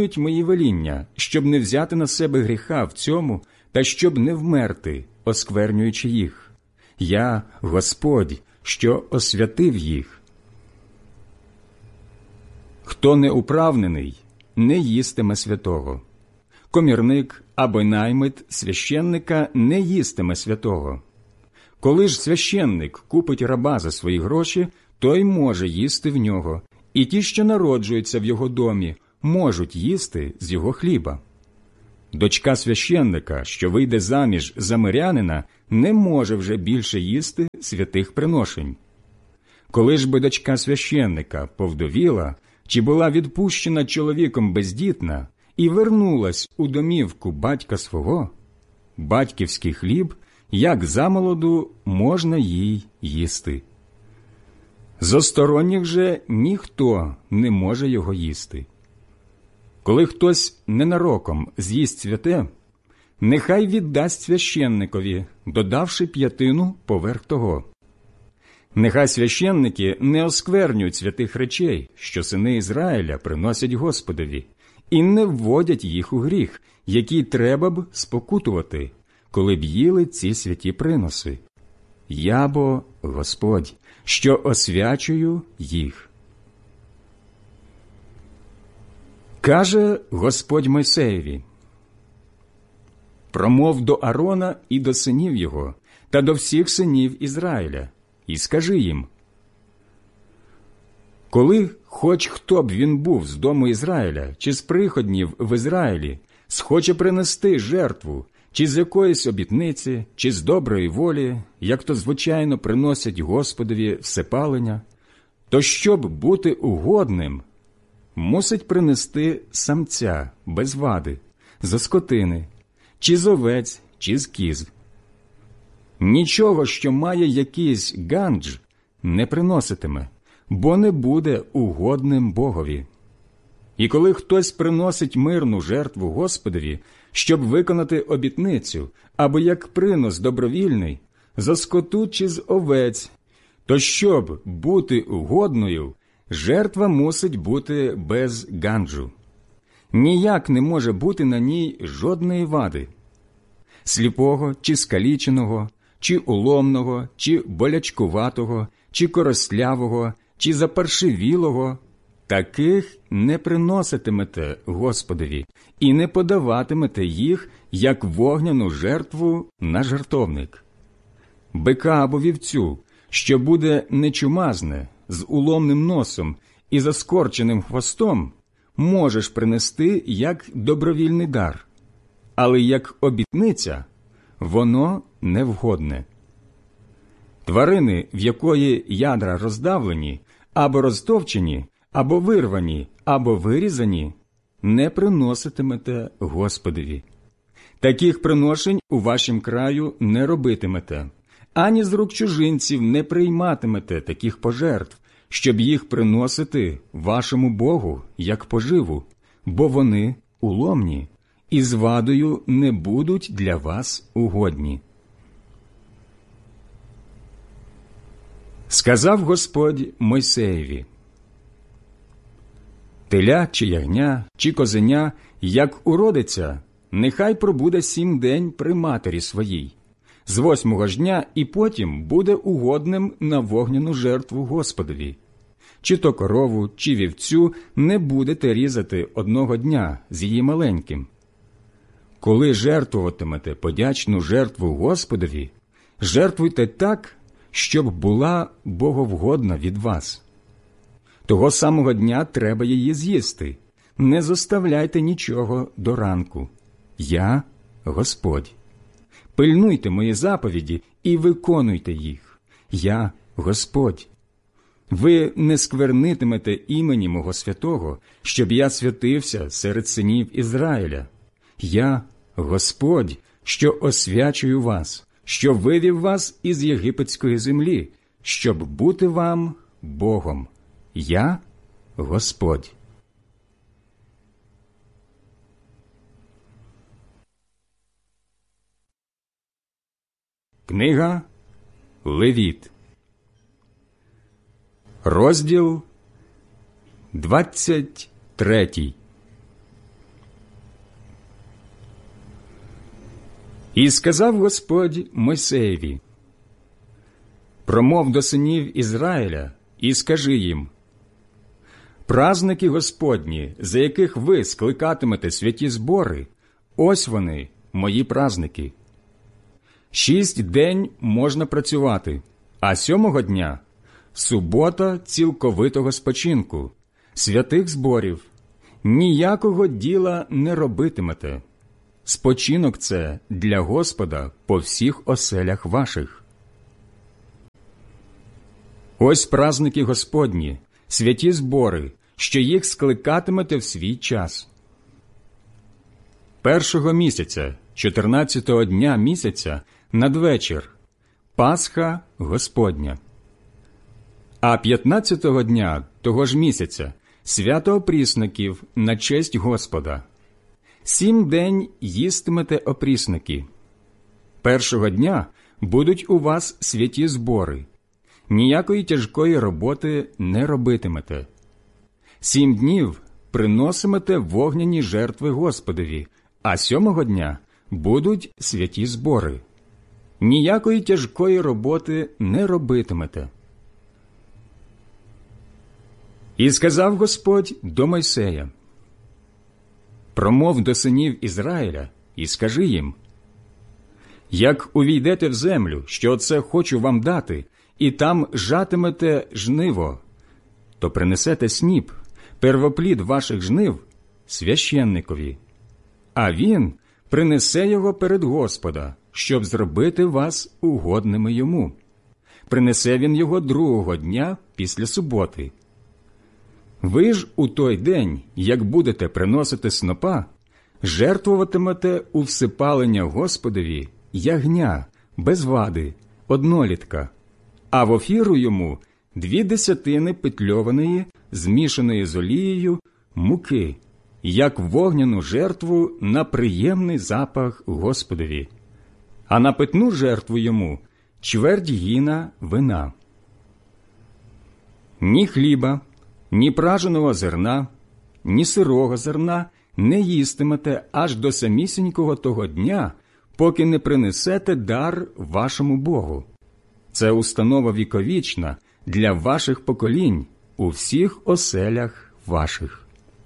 мої веління, щоб не взяти на себе гріха в цьому, та щоб не вмерти, осквернюючи їх. Я – Господь, що освятив їх. Хто не управнений, не їстиме святого. Комірник або наймит священника не їстиме святого. Коли ж священник купить раба за свої гроші, той може їсти в нього, і ті, що народжуються в його домі, можуть їсти з його хліба. Дочка священника, що вийде заміж за мирянина, не може вже більше їсти святих приношень. Коли ж би дочка священника повдовіла, чи була відпущена чоловіком бездітна, і вернулась у домівку батька свого, батьківський хліб, як замолоду, можна їй їсти. Зо сторонніх же ніхто не може його їсти. Коли хтось ненароком з'їсть святе, нехай віддасть священникові, додавши 1/5 поверх того. Нехай священники не осквернюють святих речей, що сини Ізраїля приносять Господові, і не вводять їх у гріх, який треба б спокутувати, коли б їли ці святі приноси. Я бо Господь, що освячую їх. Каже Господь Мойсеєві: «Промов до Аарона і до синів його, та до всіх синів Ізраїля, і скажи їм: коли хоч хто б він був з дому Ізраїля, чи з приходнів в Ізраїлі, схоче принести жертву, чи з якоїсь обітниці, чи з доброї волі, як то звичайно приносять Господові всепалення, то щоб бути угодним, мусить принести самця без вади, зо скотини, чи з овець, чи з кіз. Нічого, що має якийсь гандж, не приноситиме, бо не буде угодним Богові. І коли хтось приносить мирну жертву Господові, щоб виконати обітницю, або як принос добровільний, за скоту чи з овець, то щоб бути угодною, жертва мусить бути без ганджу. Ніяк не може бути на ній жодної вади. Сліпого чи скаліченого, чи уломного, чи болячкуватого, чи коростлявого, чи запаршивілого – таких не приноситимете Господові і не подаватимете їх, як вогняну жертву на жертовник. Бика або вівцю, що буде нечумазне, з уломним носом і заскорченим хвостом, можеш принести як добровільний дар, але як обітниця воно невгодне. Тварини, в якої ядра роздавлені, або розтовчені, або вирвані, або вирізані, не приноситимете Господові. Таких приношень у вашім краю не робитимете, ані з рук чужинців не прийматимете таких пожертв, щоб їх приносити вашому Богу як поживу, бо вони уломні і з вадою не будуть для вас угодні. Сказав Господь Мойсеєві: теля чи ягня, чи козеня, як уродиться, нехай пробуде 7 день при матері своїй, з 8-го ж дня і потім буде угодним на вогняну жертву Господові. Чи то корову, чи вівцю не будете різати 1 дня з її маленьким. Коли жертвуватимете подячну жертву Господові, жертвуйте так, щоб була боговгодна від вас. Того самого дня треба її з'їсти. Не зоставляйте нічого до ранку. Я – Господь. Пильнуйте мої заповіді і виконуйте їх. Я – Господь. Ви не сквернитимете імені мого святого, щоб я святився серед синів Ізраїля. Я – Господь, що освячую вас, що вивів вас із єгипетської землі, щоб бути вам Богом. Я – Господь. Книга Левіт, розділ 23. І сказав Господь Мойсеєві: «Промов до синів Ізраїля і скажи їм: праздники Господні, за яких ви скликатимете святі збори, ось вони, мої праздники. 6 день можна працювати, а 7-го дня – субота цілковитого спочинку, святих зборів, ніякого діла не робитимете. Спочинок це для Господа по всіх оселях ваших. Ось праздники Господні, святі збори, що їх скликатимете в свій час. 1-го місяця, 14-го дня місяця, надвечір – Пасха Господня. А 15-го дня того ж місяця – свято опрісників на честь Господа. 7 день їстимете опрісники. 1-го дня будуть у вас святі збори. Ніякої тяжкої роботи не робитимете. 7 днів приносимете вогняні жертви Господові, а 7-го дня будуть святі збори. Ніякої тяжкої роботи не робитимете. І сказав Господь до Мойсея: «Промов до синів Ізраїля і скажи їм: як увійдете в землю, що оце хочу вам дати, і там жатимете жниво, то принесете сніп, первоплід ваших жнив, священникові, а він принесе його перед Господа, щоб зробити вас угодними йому. Принесе він його 2-го дня після суботи. Ви ж у той день, як будете приносити снопа, жертвуватимете у всипалення Господові ягня, без вади, однолітка, а в офіру йому 2 десятини петльованої, змішаної з олією, муки, як вогняну жертву на приємний запах Господові, а на питну жертву йому – чверть гіна вина. Ні хліба, ні праженого зерна, ні сирого зерна не їстимете аж до самісінького того дня, поки не принесете дар вашому Богу. Це установа віковічна для ваших поколінь у всіх оселях ваших.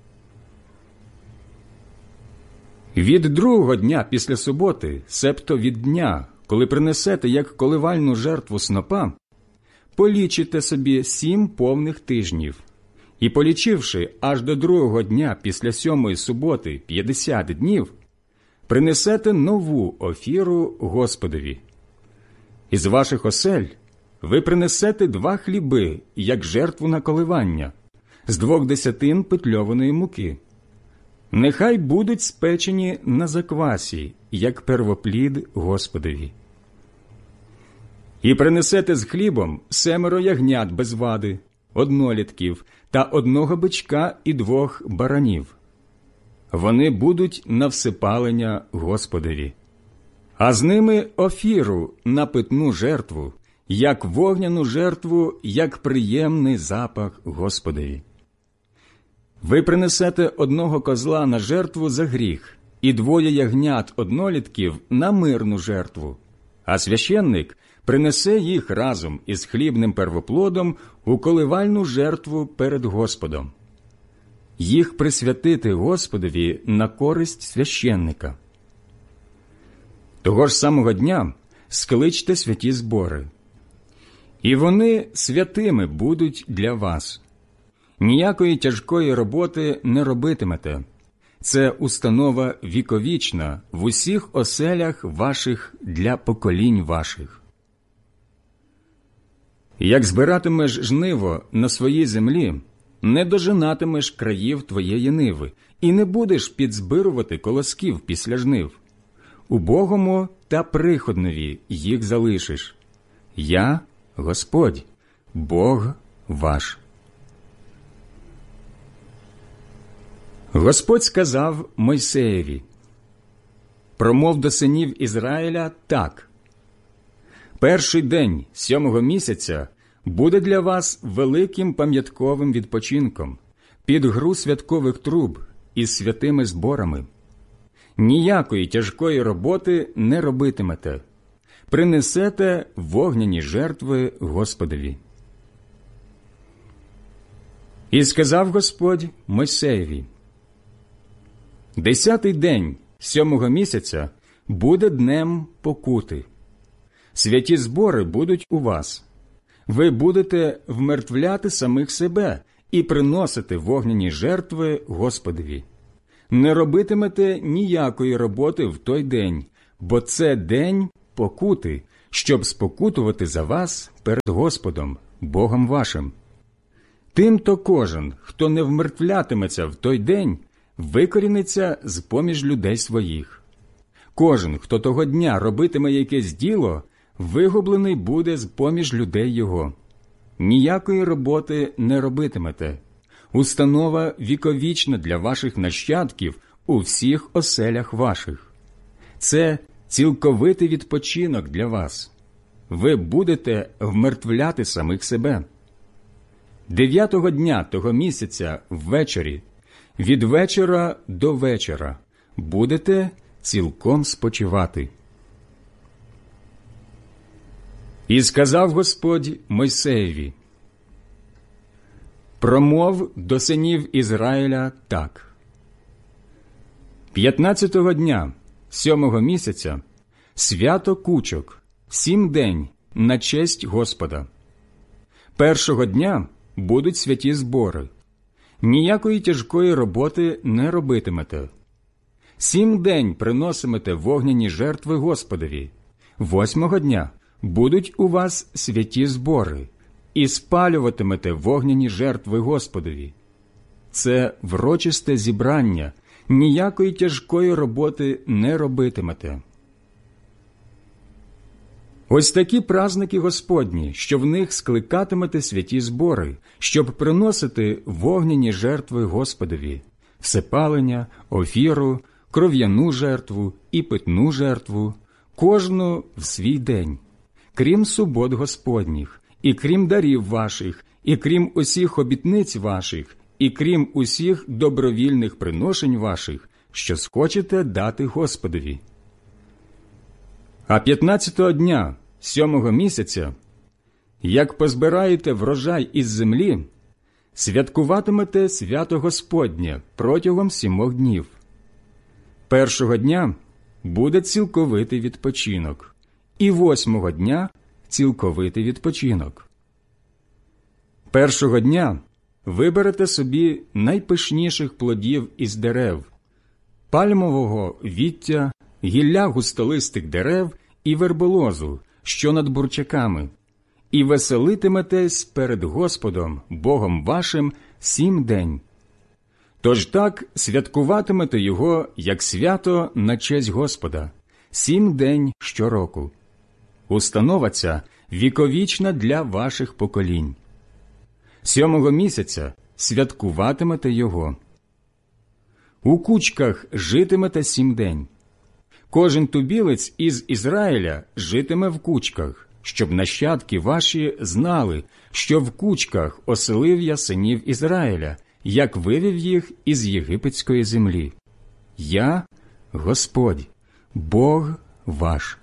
Від 2-го дня після суботи, себто від дня, коли принесете як коливальну жертву снопа, полічите собі 7 повних тижнів, і полічивши аж до 2-го дня після 7-ї суботи 50 днів, принесете нову офіру Господові. Із ваших осель ви принесете 2 хліби, як жертву на коливання, з 2 десятин петльованої муки. Нехай будуть спечені на заквасі, як первоплід Господові. І принесете з хлібом 7 ягнят без вади, однолітків та 1 бичка і 2 баранів. Вони будуть на всипалення Господові. А з ними офіру на питну жертву, як вогняну жертву, як приємний запах Господові. Ви принесете 1 козла на жертву за гріх і 2 ягнят однолітків на мирну жертву, а священник принесе їх разом із хлібним первоплодом у коливальну жертву перед Господом. Їх присвятити Господові на користь священника. Того ж самого дня скличте святі збори. І вони святими будуть для вас. Ніякої тяжкої роботи не робитимете. Це установа віковічна в усіх оселях ваших для поколінь ваших. Як збиратимеш жниво на своїй землі, не дожинатимеш країв твоєї ниви і не будеш підзбирувати колосків після жнив. Убогому та приходнові їх залишиш. Я – Господь, Бог ваш. Господь сказав Мойсеєві: «Промов до синів Ізраїля так. Перший день 7-го місяця буде для вас великим пам'ятковим відпочинком, під гру святкових труб із святими зборами. Ніякої тяжкої роботи не робитимете. Принесете вогняні жертви Господові. І сказав Господь Мойсеєві: 10-й день 7-го місяця буде днем покути. Святі збори будуть у вас. Ви будете вмертвляти самих себе і приносити вогняні жертви Господові. Не робитимете ніякої роботи в той день, бо це день покути, щоб спокутувати за вас перед Господом, Богом вашим. Тимто кожен, хто не вмертвлятиметься в той день, викоріниться з-поміж людей своїх. Кожен, хто того дня робитиме якесь діло, вигублений буде з-поміж людей його. Ніякої роботи не робитимете. Установа віковічна для ваших нащадків у всіх оселях ваших. Це цілковитий відпочинок для вас. Ви будете вмертвляти самих себе. 9-го дня того місяця ввечері, від вечора до вечора, будете цілком спочивати. І сказав Господь Мойсеєві: промов до синів Ізраїля так. 15-го дня 7-го місяця свято кучок, 7 день на честь Господа. 1-го дня будуть святі збори. Ніякої тяжкої роботи не робитимете. 7 день приносимете вогняні жертви Господові. 8-го дня будуть у вас святі збори, і спалюватимете вогняні жертви Господові. Це врочисте зібрання, ніякої тяжкої роботи не робитимете. Ось такі праздники Господні, що в них скликатимете святі збори, щоб приносити вогняні жертви Господові, всепалення, офіру, кров'яну жертву і питну жертву, кожну в свій день, крім субот Господніх, і крім дарів ваших, і крім усіх обітниць ваших, і крім усіх добровільних приношень ваших, що схочете дати Господові. А 15-го дня 7-го місяця, як позбираєте врожай із землі, святкуватимете свято Господнє протягом 7 днів. 1-го дня буде цілковитий відпочинок, і 8-го дня цілковитий відпочинок. 1-го дня виберете собі найпишніших плодів із дерев, пальмового віття, гілля густолистих дерев і верболозу, що над бурчаками, і веселитиметесь перед Господом, Богом вашим, 7 день. Тож так святкуватимете його, як свято на честь Господа, 7 день щороку. Установа ця віковічна для ваших поколінь. 7-го місяця святкуватимете його. У кучках житимете 7 день. Кожен тубілець із Ізраїля житиме в кучках, щоб нащадки ваші знали, що в кучках оселив я синів Ізраїля, як вивів їх із єгипетської землі. Я – Господь, Бог ваш.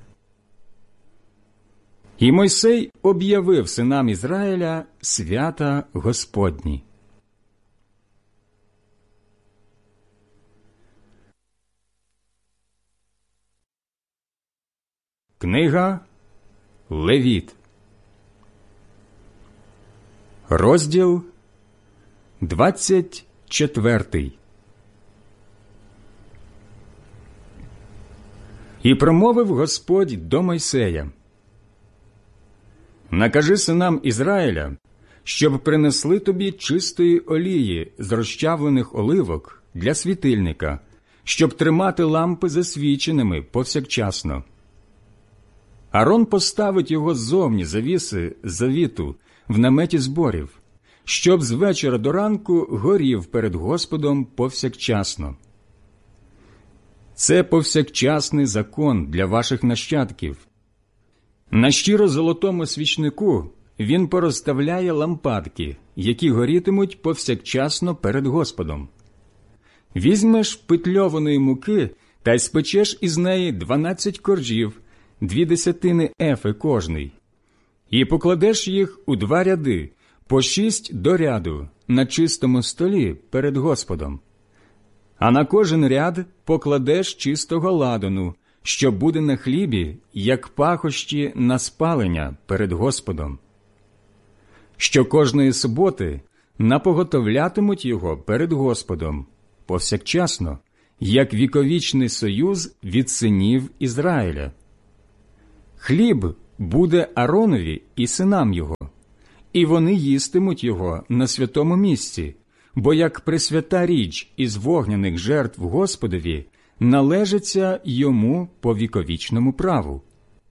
І Мойсей об'явив синам Ізраїля свята Господні. Книга Левіт. Розділ 24. І промовив Господь до Мойсея: «Накажи синам Ізраїля, щоб принесли тобі чистої олії з розчавлених оливок для світильника, щоб тримати лампи засвіченими повсякчасно. Арон поставить його ззовні завіси завіту в наметі зборів, щоб з вечора до ранку горів перед Господом повсякчасно. Це повсякчасний закон для ваших нащадків. На щиро-золотому свічнику він порозставляє лампадки, які горітимуть повсякчасно перед Господом. Візьмеш питльованої муки та й спечеш із неї 12 коржів, 0,2 ефи кожний, і покладеш їх у 2 ряди, по 6 до ряду, на чистому столі перед Господом. А на кожен ряд покладеш чистого ладану, що буде на хлібі, як пахощі на спалення перед Господом. Що кожної суботи напоготовлятимуть його перед Господом, повсякчасно, як віковічний союз від синів Ізраїля. Хліб буде Ааронові і синам його, і вони їстимуть його на святому місці, бо як пресвята річ із вогняних жертв Господові належиться йому по віковічному праву.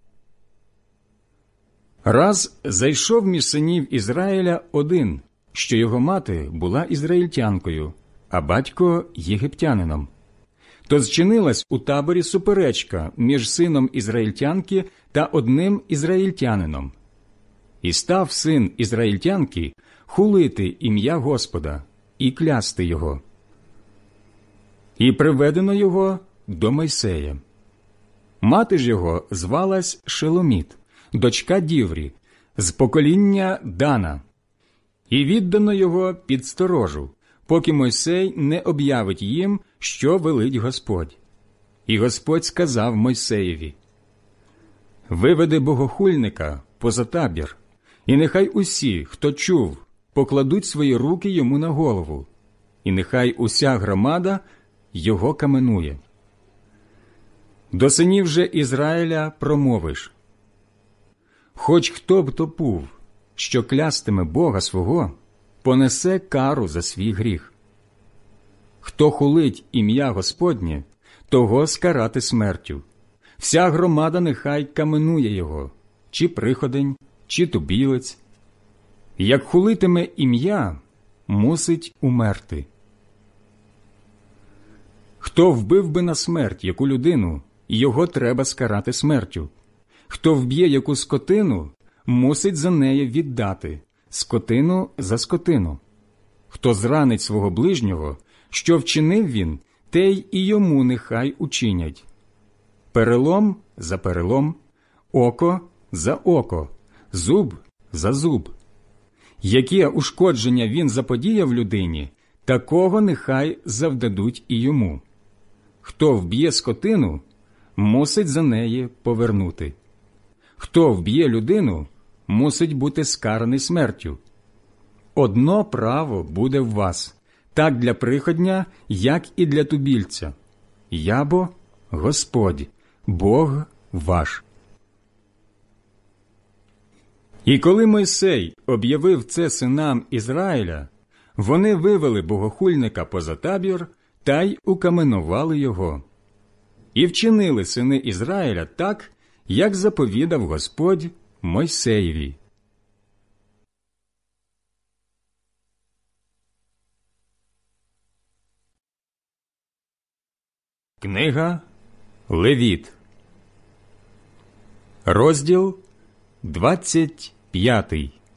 Раз зайшов між синів Ізраїля один, що його мати була ізраїльтянкою, а батько – єгиптянином. То зчинилась у таборі суперечка між сином ізраїльтянки та одним ізраїльтянином. І став син ізраїльтянки хулити ім'я Господа і клясти його. І приведено його до Мойсея. Мати ж його звалась Шеломіт, дочка Діврі, з покоління Дана. І віддано його під сторожу, поки Мойсей не об'явить їм, що велить Господь. І Господь сказав Мойсеєві: «Виведи богохульника поза табір, і нехай усі, хто чув, покладуть свої руки йому на голову, і нехай уся громада його каменує. До синів же Ізраїля промовиш: хоч хто б то був, що клястиме Бога свого, понесе кару за свій гріх. Хто хулить ім'я Господнє, того скарати смертю. Вся громада нехай каменує його, чи приходень, чи тубілець. Як хулитиме ім'я, мусить умерти. Хто вбив би на смерть яку людину, його треба скарати смертю. Хто вб'є яку скотину, мусить за неї віддати, скотину за скотину. Хто зранить свого ближнього, що вчинив він, те й і йому нехай учинять. Перелом за перелом, око за око, зуб за зуб. Яке ушкодження він заподіяв людині, такого нехай завдадуть і йому. Хто вб'є скотину, мусить за неї повернути. Хто вб'є людину, мусить бути скараний смертю. Одно право буде в вас, так для приходня, як і для тубільця. Я бо Господь, Бог ваш». І коли Мойсей об'явив це синам Ізраїля, вони вивели богохульника поза табір та й укаменували його. І вчинили сини Ізраїля так, як заповідав Господь Мойсеєві. Книга Левіт, розділ 25.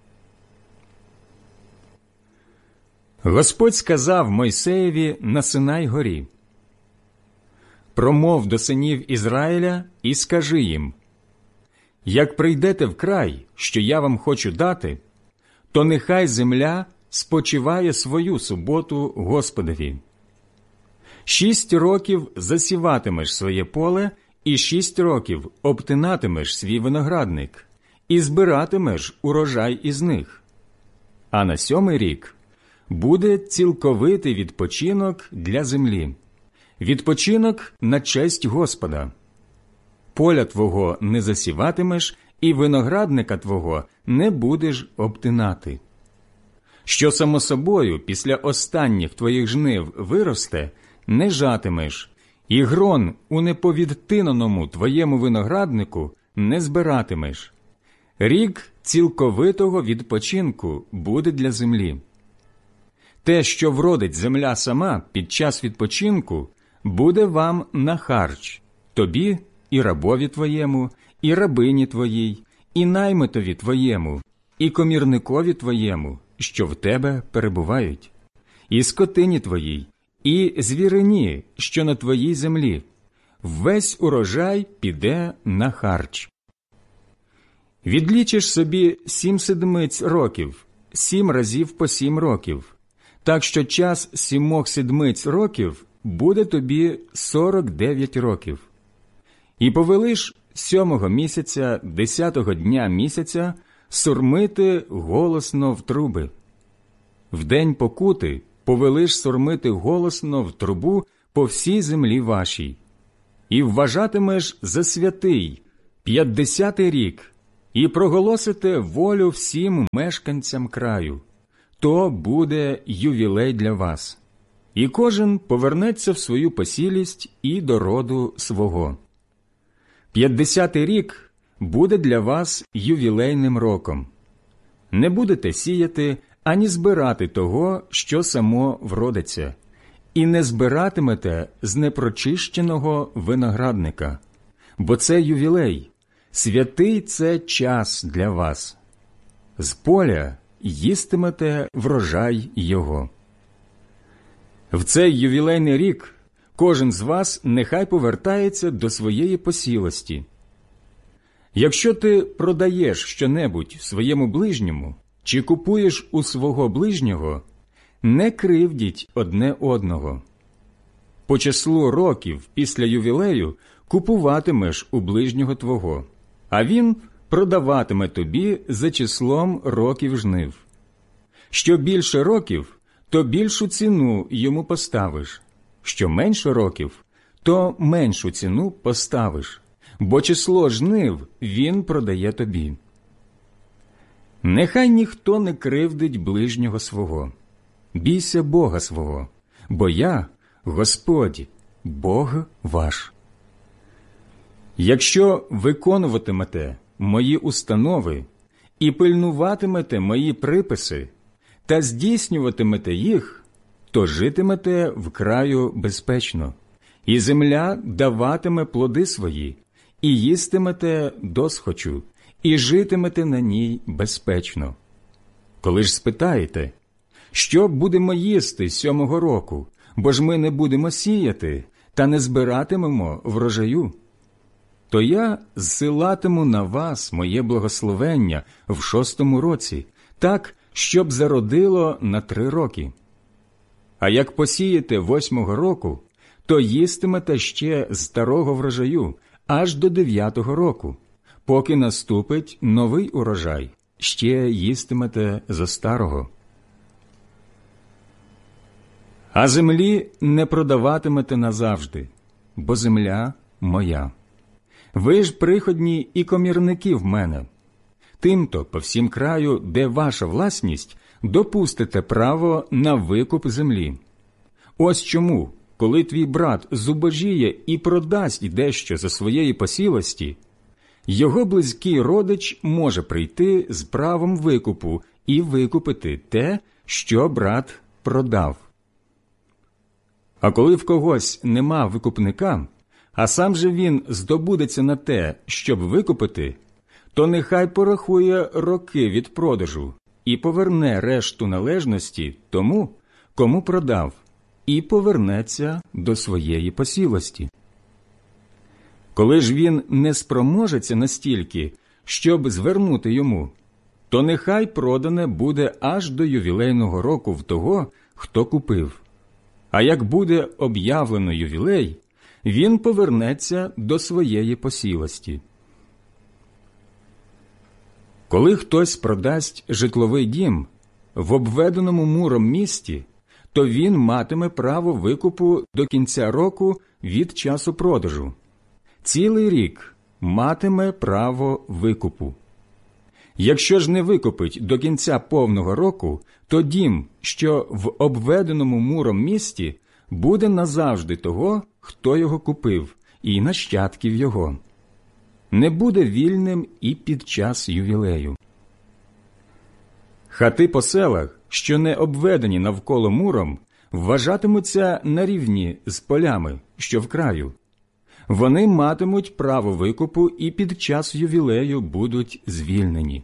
Господь сказав Мойсеєві на Синай горі: «Промов до синів Ізраїля і скажи їм: як прийдете в край, що я вам хочу дати, то нехай земля спочиває свою суботу Господові. 6 років засіватимеш своє поле, і 6 років обтинатимеш свій виноградник, і збиратимеш урожай із них. А на 7-й рік буде цілковитий відпочинок для землі, відпочинок на честь Господа. Поля твого не засіватимеш, і виноградника твого не будеш обтинати. Що само собою після останніх твоїх жнив виросте, не жатимеш, і грон у неповідтиненому твоєму винограднику не збиратимеш. Рік цілковитого відпочинку буде для землі. Те, що вродить земля сама під час відпочинку, буде вам на харч, тобі і рабові твоєму, і рабині твоїй, і наймитові твоєму, і комірникові твоєму, що в тебе перебувають, і скотині твоїй, і звірині, що на твоїй землі, весь урожай піде на харч. Відлічиш собі 7 седмиць років, 7 разів по 7 років, так що час 7 седмиць років буде тобі 49 років. І повелиш 7-го місяця, 10-го дня місяця сурмити голосно в труби. В день покути повелиш сурмити голосно в трубу по всій землі вашій. І вважатимеш за святий 50-й рік, і проголосите волю всім мешканцям краю. То буде ювілей для вас. І кожен повернеться в свою посілість і до роду свого. 50-й рік буде для вас ювілейним роком. Не будете сіяти, ані збирати того, що само вродиться, і не збиратимете з непрочищеного виноградника, бо це ювілей, святий це час для вас. З поля їстимете врожай його. В цей ювілейний рік кожен з вас нехай повертається до своєї посілості. Якщо ти продаєш щонебудь своєму ближньому чи купуєш у свого ближнього, не кривдіть одне одного. По числу років після ювілею купуватимеш у ближнього твого, а він продаватиме тобі за числом років жнив. Що більше років, то більшу ціну йому поставиш. Що менше років, то меншу ціну поставиш, бо число жнив він продає тобі. Нехай ніхто не кривдить ближнього свого. Бійся Бога свого, бо я, Господь, Бог ваш. Якщо виконуватимете мої установи і пильнуватимете мої приписи та здійснюватимете їх, то житимете в краю безпечно, і земля даватиме плоди свої, і їстимете досхочу, і житимете на ній безпечно. Коли ж спитаєте, що будемо їсти 7-го року, бо ж ми не будемо сіяти та не збиратимемо врожаю, то я зсилатиму на вас моє благословення в 6-му році, так, щоб зародило на 3 роки. А як посієте 8-го року, то їстимете ще з старого врожаю аж до 9-го року, поки наступить новий урожай, ще їстимете зо старого. А землі не продаватимете назавжди, бо земля моя. Ви ж приходні і комірники в мене. Тимто по всім краю, де ваша власність, допустите право на викуп землі. Ось чому, коли твій брат зубожіє і продасть дещо за своєї посілості, його близький родич може прийти з правом викупу і викупити те, що брат продав. А коли в когось нема викупника, а сам же він здобудеться на те, щоб викупити, то нехай порахує роки від продажу і поверне решту належності тому, кому продав, і повернеться до своєї посілості. Коли ж він не спроможеться настільки, щоб звернути йому, то нехай продане буде аж до ювілейного року в того, хто купив. А як буде об'явлено ювілей, він повернеться до своєї посілості. Коли хтось продасть житловий дім в обведеному муром місті, то він матиме право викупу до кінця року від часу продажу. Цілий рік матиме право викупу. Якщо ж не викупить до кінця повного року, то дім, що в обведеному муром місті, буде назавжди того, хто його купив, і нащадків його. Не буде вільним і під час ювілею. Хати по селах, що не обведені навколо муром, вважатимуться на рівні з полями, що в краю. Вони матимуть право викупу і під час ювілею будуть звільнені.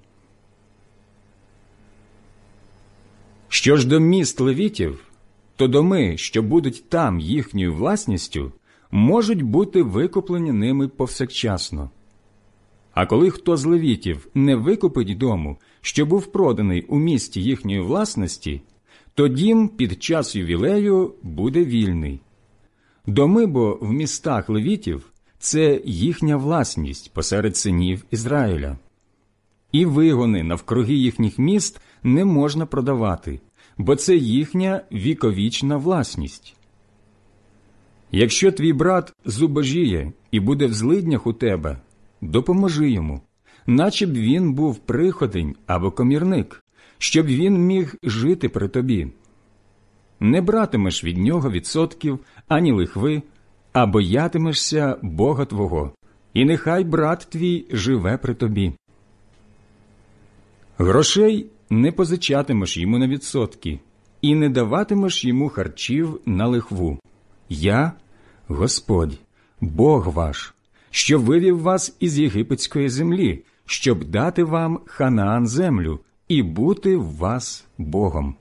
Що ж до міст левітів, то доми, що будуть там їхньою власністю, можуть бути викуплені ними повсякчасно. А коли хто з левітів не викупить дому, що був проданий у місті їхньої власності, то дім під час ювілею буде вільний. Доми бо в містах левітів – це їхня власність посеред синів Ізраїля. І вигони навкруги їхніх міст не можна продавати, бо це їхня віковічна власність. Якщо твій брат зубожіє і буде в злиднях у тебе, допоможи йому, наче б він був приходень або комірник, щоб він міг жити при тобі. Не братимеш від нього відсотків ані лихви, а боятимешся Бога твого, і нехай брат твій живе при тобі. Грошей не позичатимеш йому на відсотки, і не даватимеш йому харчів на лихву. Я – Господь, Бог ваш, що вивів вас із єгипетської землі, щоб дати вам Ханаан землю і бути в вас Богом.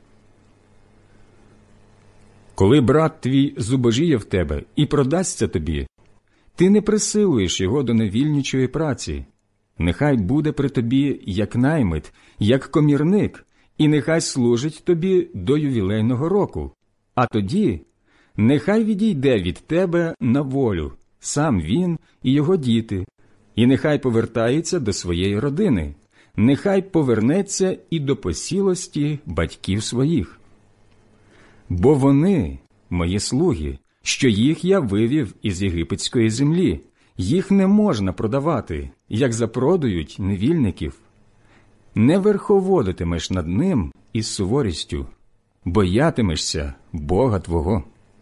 Коли брат твій зубожіє в тебе і продасться тобі, ти не присилуєш його до невільничої праці. Нехай буде при тобі як наймит, як комірник, і нехай служить тобі до ювілейного року. А тоді нехай відійде від тебе на волю, сам він і його діти, і нехай повертається до своєї родини, нехай повернеться і до посілості батьків своїх. Бо вони, мої слуги, що їх я вивів із єгипетської землі, їх не можна продавати, як запродають невільників. Не верховодитимеш над ним із суворістю, боятимешся Бога твого.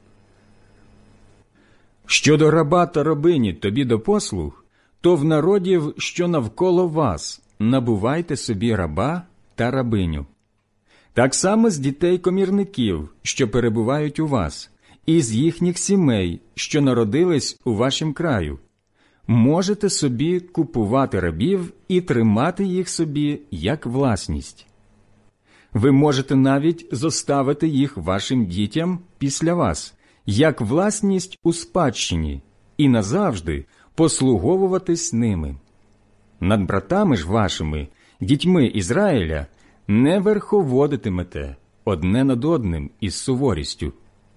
Щодо раба та рабині тобі до послуг, то в народів, що навколо вас, набувайте собі раба та рабиню. Так само з дітей комірників, що перебувають у вас, і з їхніх сімей, що народились у вашім краю. Можете собі купувати рабів і тримати їх собі як власність. Ви можете навіть зоставити їх вашим дітям після вас, як власність у спадщині, і назавжди послуговуватись ними. Над братами ж вашими, дітьми Ізраїля, не верховодитимете одне над одним із суворістю.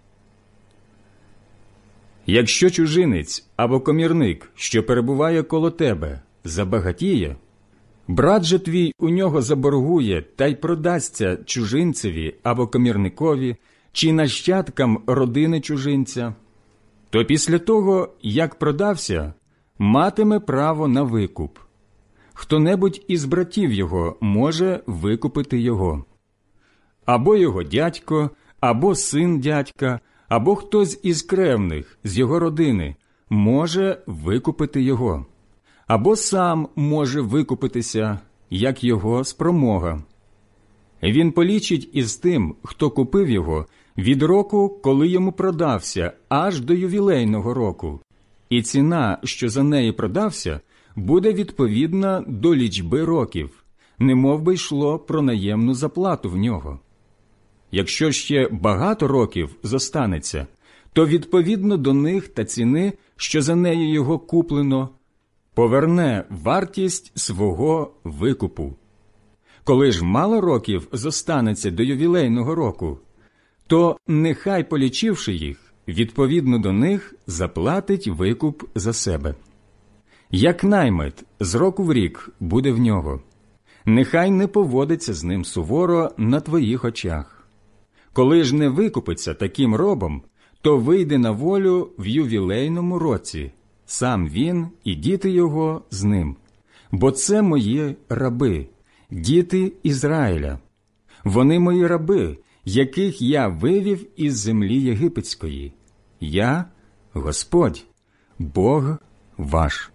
Якщо чужинець або комірник, що перебуває коло тебе, забагатіє, брат же твій у нього заборгує та й продасться чужинцеві або комірникові, чи нащадкам родини чужинця, то після того, як продався, матиме право на викуп. Хто-небудь із братів його може викупити його. Або його дядько, або син дядька, або хтось із кревних, з його родини, може викупити його. Або сам може викупитися, як його спромога. Він полічить із тим, хто купив його, від року, коли йому продався, аж до ювілейного року. І ціна, що за неї продався, буде відповідна до лічби років, немов би йшло про наємну заплату в нього. Якщо ще багато років зостанеться, то відповідно до них та ціни, що за нею його куплено, поверне вартість свого викупу. Коли ж мало років зостанеться до ювілейного року, то нехай, полічивши їх, відповідно до них заплатить викуп за себе. Як наймит з року в рік буде в нього, нехай не поводиться з ним суворо на твоїх очах. Коли ж не викупиться таким робом, то вийде на волю в ювілейному році, сам він і діти його з ним. Бо це мої раби, діти Ізраїля. Вони мої раби, яких я вивів із землі єгипетської. Я – Господь, Бог ваш.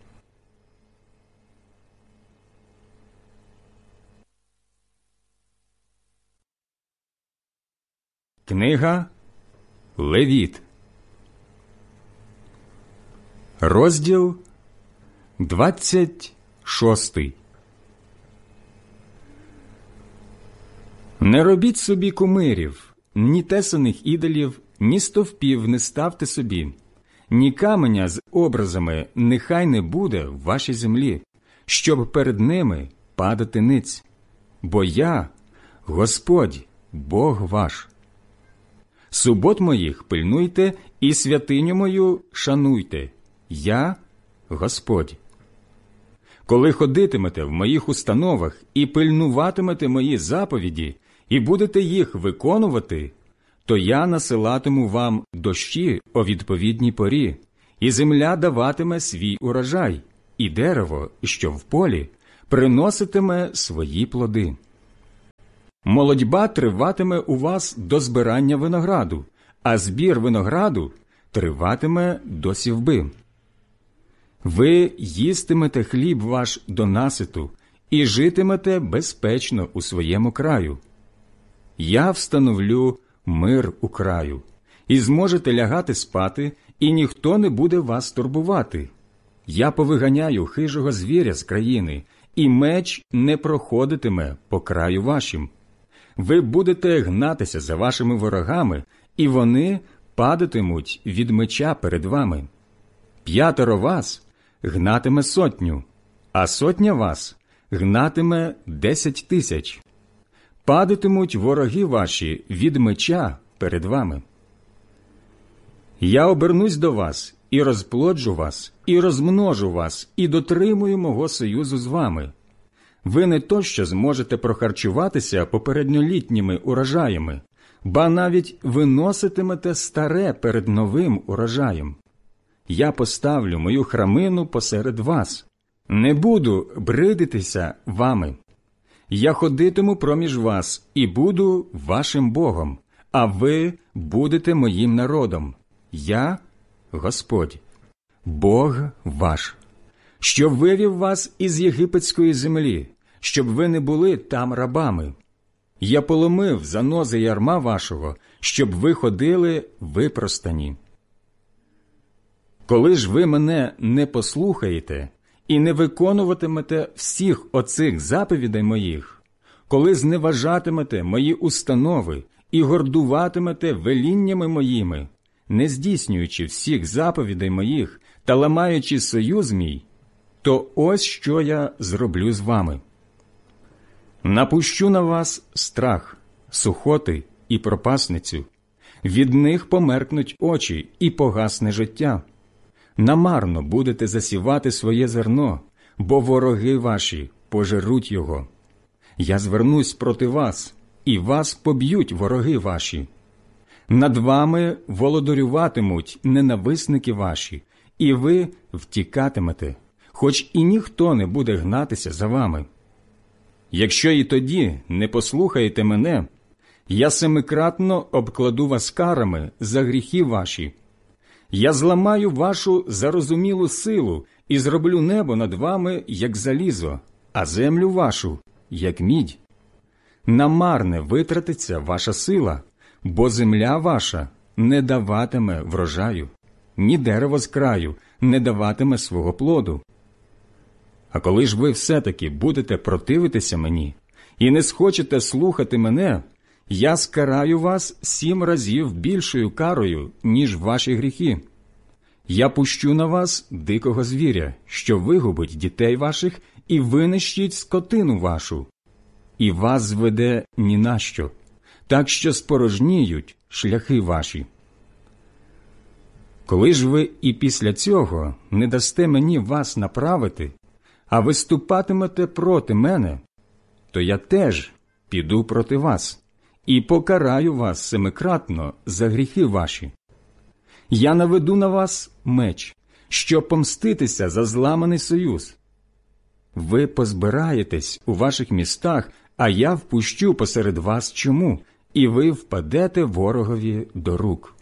Книга Левіт. Розділ 26. Не робіть собі кумирів, ні тесаних ідолів, ні стовпів не ставте собі. ні каменя з образами нехай не буде в вашій землі, щоб перед ними падати ниць. Бо я, Господь, Бог ваш. Субот моїх пильнуйте і святиню мою шануйте. Я, Господь. Коли ходитимете в моїх установах і пильнуватимете мої заповіді, і будете їх виконувати, то я насилатиму вам дощі о відповідній порі, і земля даватиме свій урожай, і дерево, що в полі, приноситиме свої плоди. Молодьба триватиме у вас до збирання винограду, а збір винограду триватиме до сівби. Ви їстимете хліб ваш до наситу і житимете безпечно у своєму краю. Я встановлю мир у краю, і зможете лягати спати, і ніхто не буде вас турбувати. Я повиганяю хижого звіря з країни, і меч не проходитиме по краю вашим. Ви будете гнатися за вашими ворогами, і вони падатимуть від меча перед вами. 5 вас гнатиме 100, а 100 вас гнатиме 10 000. Падатимуть вороги ваші від меча перед вами. Я обернусь до вас, і розплоджу вас, і розмножу вас, і дотримую мого союзу з вами. Ви не то що зможете прохарчуватися попередньолітніми урожаями, ба навіть виноситимете старе перед новим урожаєм. Я поставлю мою храмину посеред вас, не буду бридитися вами. Я ходитиму проміж вас і буду вашим Богом, а ви будете моїм народом. Я – Господь, Бог ваш, що вивів вас із єгипетської землі, щоб ви не були там рабами. Я поломив занози ярма вашого, щоб ви ходили випростані. Коли ж ви мене не послухаєте і не виконуватимете всіх оцих заповідей моїх, коли зневажатимете мої установи і гордуватимете веліннями моїми, не здійснюючи всіх заповідей моїх та ламаючи союз мій, то ось що я зроблю з вами. Напущу на вас страх, сухоти і пропасницю. Від них померкнуть очі і погасне життя. Намарно будете засівати своє зерно, бо вороги ваші пожеруть його. Я звернусь проти вас, і вас поб'ють вороги ваші. Над вами володарюватимуть ненависники ваші, і ви втікатимете, хоч і ніхто не буде гнатися за вами. Якщо і тоді не послухаєте мене, я семикратно обкладу вас карами за гріхи ваші. Я зламаю вашу зарозумілу силу і зроблю небо над вами, як залізо, а землю вашу, як мідь. Намарне витратиться ваша сила, бо земля ваша не даватиме врожаю, ні дерево з краю не даватиме свого плоду. А коли ж ви все-таки будете противитися мені і не схочете слухати мене, я скараю вас 7 разів більшою карою, ніж ваші гріхи. Я пущу на вас дикого звіря, що вигубить дітей ваших і винищить скотину вашу. І вас зведе ні на що, так що спорожніють шляхи ваші. Коли ж ви і після цього не дасте мені вас направити, а виступатимете проти мене, то я теж піду проти вас і покараю вас семикратно за гріхи ваші. Я наведу на вас меч, щоб помститися за зламаний союз. Ви позбираєтесь у ваших містах, а я впущу посеред вас чуму, і ви впадете ворогові до рук.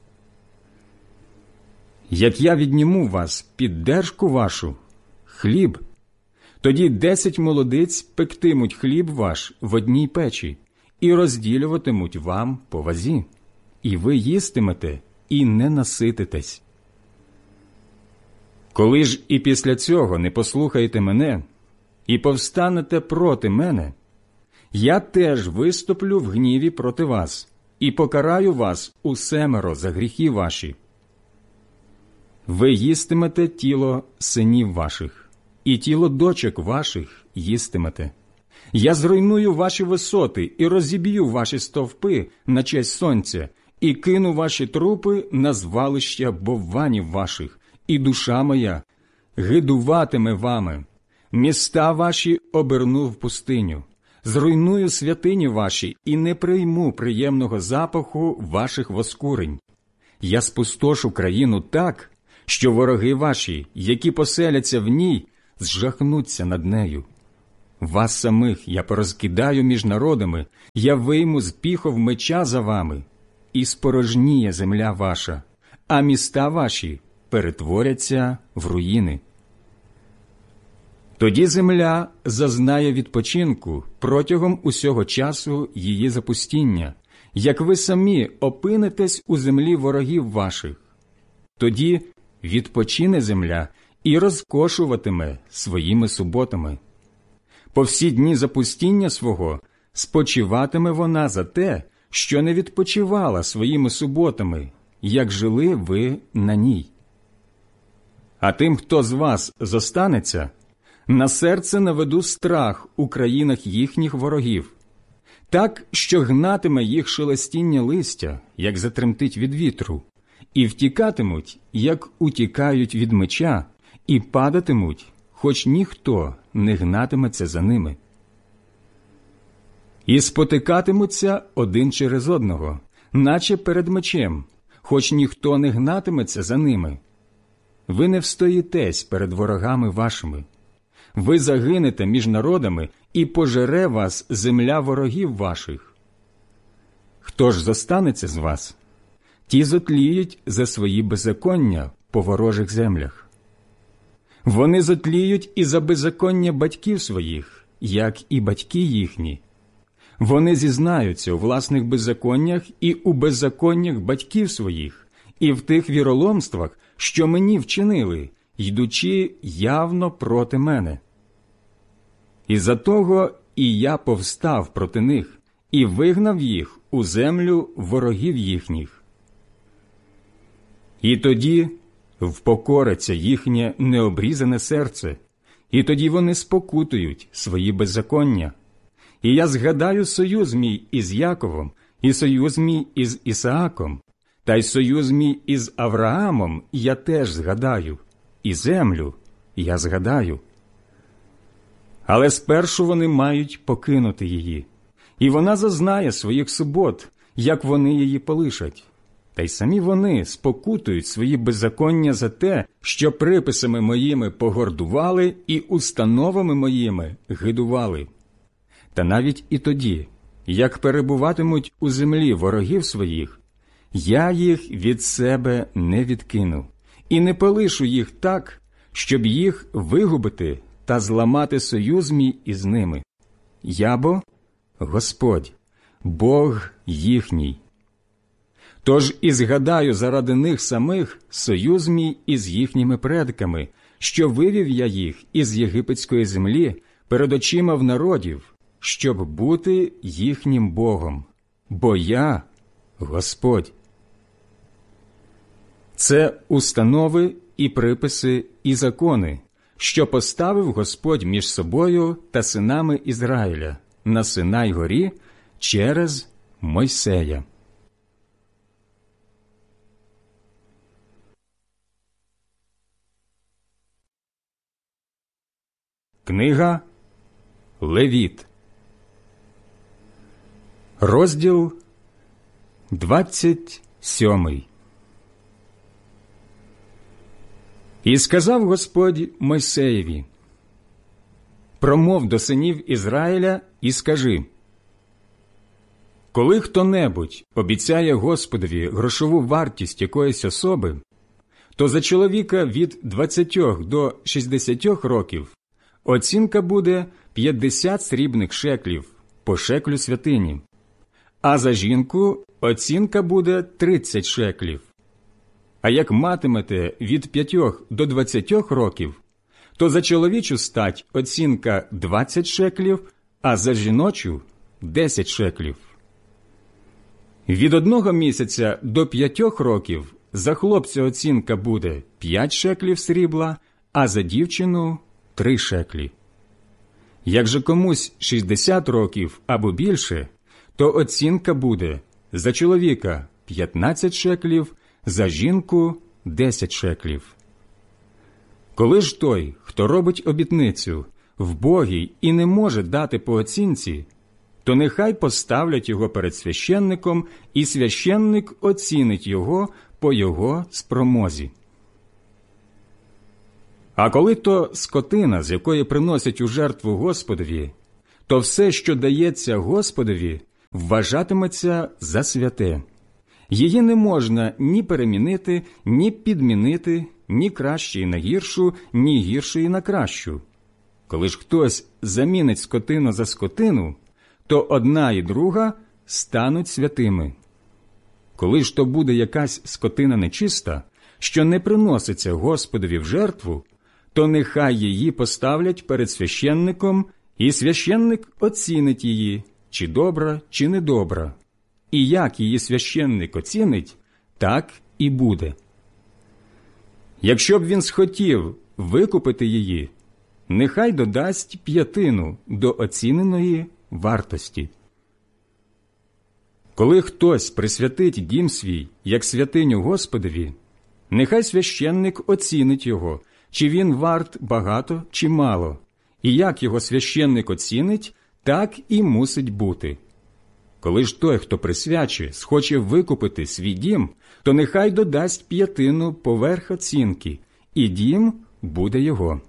Як я відніму вас піддержку вашу, хліб, тоді 10 молодиць пектимуть хліб ваш в одній печі і розділюватимуть вам по вазі, і ви їстимете і не насититесь. Коли ж і після цього не послухаєте мене і повстанете проти мене, я теж виступлю в гніві проти вас і покараю вас усемеро за гріхи ваші. Ви їстимете тіло синів ваших, і тіло дочок ваших їстимете. Я зруйную ваші висоти і розіб'ю ваші стовпи на честь сонця, і кину ваші трупи на звалища бовванів ваших, і душа моя гидуватиме вами. Міста ваші оберну в пустиню, зруйную святині ваші і не прийму приємного запаху ваших воскурень. Я спустошу країну так, що вороги ваші, які поселяться в ній, зжахнуться над нею. Вас самих я порозкидаю між народами, я вийму з піхов меча за вами, і спорожніє земля ваша, а міста ваші перетворяться в руїни. Тоді земля зазнає відпочинку протягом усього часу її запустіння, як ви самі опинитесь у землі ворогів ваших. Тоді відпочине земля і розкошуватиме своїми суботами. По всі дні запустіння свого спочиватиме вона за те, що не відпочивала своїми суботами, як жили ви на ній. А тим, хто з вас зостанеться, на серце наведу страх у країнах їхніх ворогів, так, що гнатиме їх шелестіння листя, як затремтить від вітру, і втікатимуть, як утікають від меча, і падатимуть, хоч ніхто не гнатиметься за ними. І спотикатимуться один через одного, наче перед мечем, хоч ніхто не гнатиметься за ними. Ви не встоїтесь перед ворогами вашими. Ви загинете між народами, і пожере вас земля ворогів ваших. Хто ж зостанеться з вас? Ті зотліють за свої беззаконня по ворожих землях. Вони зотліють і за беззаконня батьків своїх, як і батьки їхні. Вони зізнаються у власних беззаконнях і у беззаконнях батьків своїх, і в тих віроломствах, що мені вчинили, йдучи явно проти мене. Із-за того і я повстав проти них, і вигнав їх у землю ворогів їхніх. І тоді впокориться їхнє необрізане серце, і тоді вони спокутують свої беззаконня. І я згадаю союз мій із Яковом, і союз мій із Ісааком, та й союз мій із Авраамом я теж згадаю, і землю я згадаю. Але спершу вони мають покинути її, і вона зазнає своїх субот, як вони її полишать. Та й самі вони спокутують свої беззаконня за те, що приписами моїми погордували і установами моїми гидували. Та навіть і тоді, як перебуватимуть у землі ворогів своїх, я їх від себе не відкину, і не полишу їх так, щоб їх вигубити та зламати союз мій із ними. Я бо Господь, Бог їхній. Тож і згадаю заради них самих союз мій із їхніми предками, що вивів я їх із єгипетської землі перед очима в народів, щоб бути їхнім Богом, бо я Господь. Це установи і приписи і закони, що поставив Господь між собою та синами Ізраїля на Синай горі через Мойсея. Книга Левіт, розділ 27. І сказав Господь Мойсеєві: «Промов до синів Ізраїля і скажи: коли хто-небудь обіцяє Господові грошову вартість якоїсь особи, то за чоловіка від 20 до 60 років оцінка буде 50 срібних шеклів по шеклю святині, а за жінку оцінка буде 30 шеклів. А як матимете від 5 до 20 років, то за чоловічу стать оцінка 20 шеклів, а за жіночу – 10 шеклів. Від 1 місяця до 5 років за хлопця оцінка буде 5 шеклів срібла, а за дівчину 3 шеклі. Як же комусь 60 років або більше, то оцінка буде за чоловіка 15 шеклів, за жінку 10 шеклів. Коли ж той, хто робить обітницю, вбогий і не може дати по оцінці, то нехай поставлять його перед священником, і священник оцінить його по його спромозі. А коли то скотина, з якої приносять у жертву Господові, то все, що дається Господові, вважатиметься за святе. Її не можна ні перемінити, ні підмінити, ні кращої на гіршу, ні гіршої на кращу. Коли ж хтось замінить скотину за скотину, то одна і друга стануть святими. Коли ж то буде якась скотина нечиста, що не приноситься Господові в жертву, то нехай її поставлять перед священником, і священник оцінить її, чи добра, чи недобра. І як її священник оцінить, так і буде. Якщо б він схотів викупити її, нехай додасть 1/5 до оціненої вартості. Коли хтось присвятить дім свій, як святиню Господові, нехай священник оцінить його, чи він варт багато чи мало, і як його священник оцінить, так і мусить бути. Коли ж той, хто присвячує, схоче викупити свій дім, то нехай додасть 1/5 поверх оцінки, і дім буде його.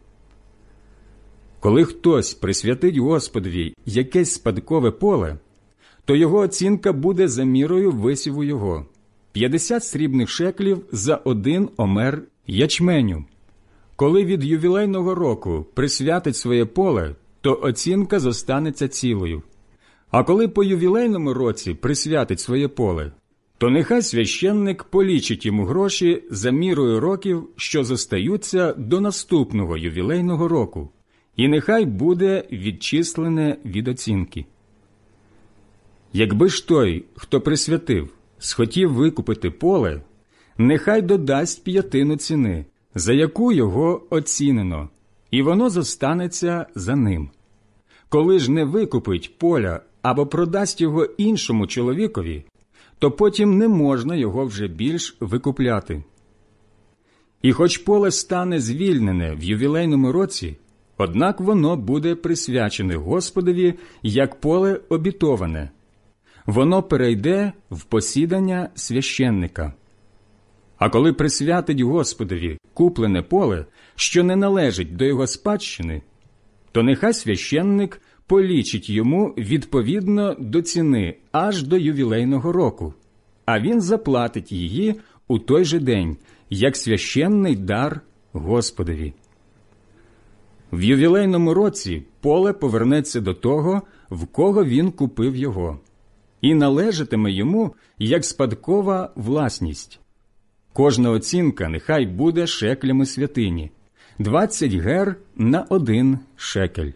Коли хтось присвятить Господові якесь спадкове поле, то його оцінка буде за мірою висіву його – 50 срібних шеклів за 1 омер ячменю. Коли від ювілейного року присвятить своє поле, то оцінка зостанеться цілою. А коли по ювілейному році присвятить своє поле, то нехай священник полічить йому гроші за мірою років, що зостаються до наступного ювілейного року, і нехай буде відчислене від оцінки. Якби ж той, хто присвятив, схотів викупити поле, нехай додасть 1/5 ціни, за яку його оцінено, і воно зостанеться за ним. Коли ж не викупить поля або продасть його іншому чоловікові, то потім не можна його вже більш викупляти. І хоч поле стане звільнене в ювілейному році, однак воно буде присвячене Господові як поле обітоване. Воно перейде в посідання священника. А коли присвятить Господові куплене поле, що не належить до його спадщини, то нехай священник полічить йому відповідно до ціни аж до ювілейного року, а він заплатить її у той же день, як священний дар Господові. В ювілейному році поле повернеться до того, в кого він купив його, і належатиме йому як спадкова власність. Кожна оцінка нехай буде шеклями святині – 20 гер на 1 шекель.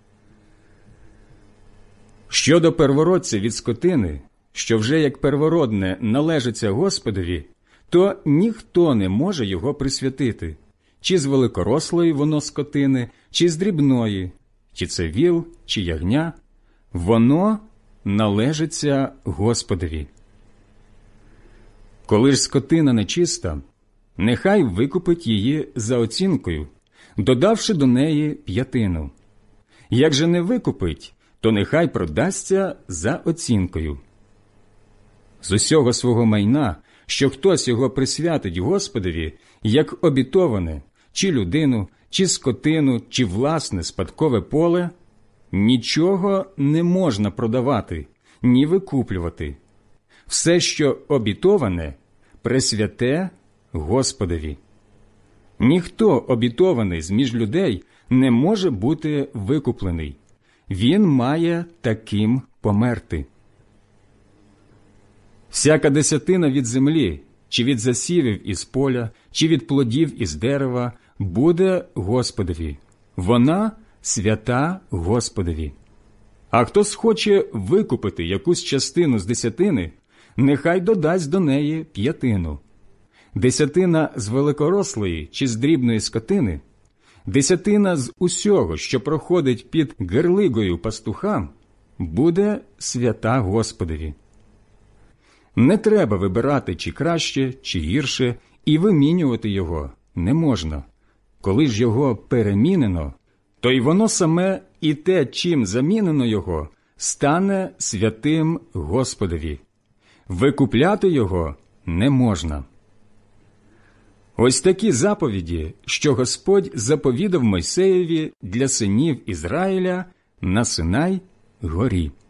Щодо первородця від скотини, що вже як первородне належиться Господові, то ніхто не може його присвятити, чи з великорослої воно скотини, чи з дрібної, чи це віл, чи ягня, воно належиться Господові. Коли ж скотина нечиста, нехай викупить її за оцінкою, додавши до неї 1/5. Як же не викупить, то нехай продасться за оцінкою. З усього свого майна, що хтось його присвятить Господові, як обітоване, чи людину, чи скотину, чи власне спадкове поле, нічого не можна продавати, ні викуплювати. Все, що обітоване, пресвяте Господові. Ніхто обітований з-між людей не може бути викуплений. Він має таким померти. Всяка десятина від землі, чи від засівів із поля, чи від плодів із дерева, буде Господові. Вона свята Господові. А хто схоче викупити якусь частину з десятини, нехай додасть до неї 1/5. десятина з великорослої чи з дрібної скотини, десятина з усього, що проходить під гирлигою пастуха, буде свята Господові. Не треба вибирати, чи краще, чи гірше, і вимінювати його не можна. Коли ж його перемінено, то й воно саме і те, чим замінено його, стане святим Господові. Викупляти його не можна. Ось такі заповіді, що Господь заповідав Мойсеєві для синів Ізраїля на Синай горі.